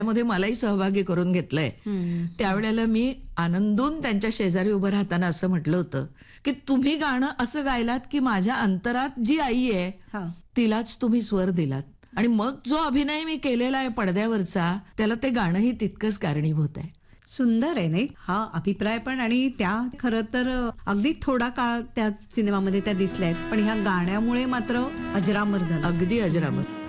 मध्ये मलाही सहभागी करून घेतलंय. त्यावेळेला मी आनंदून त्यांच्या शेजारी उभं राहताना असं म्हटलं होतं की तुम्ही गाणं असं गायलात की माझ्या अंतरात जी आई आहे तिलाच तुम्ही स्वर दिलात, आणि मग जो अभिनय मी केलेला आहे पडद्यावरचा त्याला ते गाणंही तितकंच कारणीभूत आहे. सुंदर आहे नाही हा अभिप्राय पण. आणि त्या खरं तर अगदी थोडा काळ त्या सिनेमामध्ये त्या दिसल्या आहेत, पण ह्या गाण्यामुळे मात्र अजरामर झालं. अगदी अजरामर.